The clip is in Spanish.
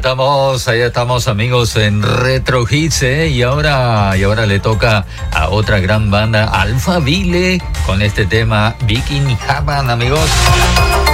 Ahí estamos amigos en Retro Hits, y ahora le toca a otra gran banda, Alphaville, con este tema Bikini Haven, amigos.